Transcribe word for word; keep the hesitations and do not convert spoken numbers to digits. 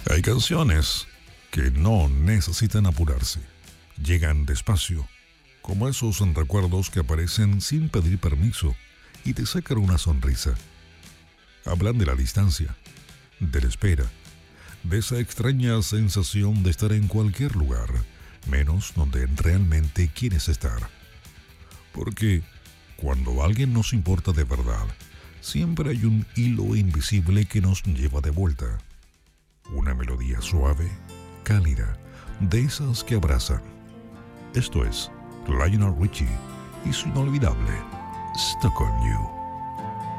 Hay canciones que no necesitan apurarse. Llegan despacio, como esos recuerdos que aparecen sin pedir permiso y te sacan una sonrisa. Hablan de la distancia, de la espera, de esa extraña sensación de estar en cualquier lugar, menos donde realmente quieres estar. Porque cuando alguien nos importa de verdad, siempre hay un hilo invisible que nos lleva de vuelta. Una melodía suave, cálida, de esas que abrazan. Esto es Lionel Richie y su inolvidable Stuck on You.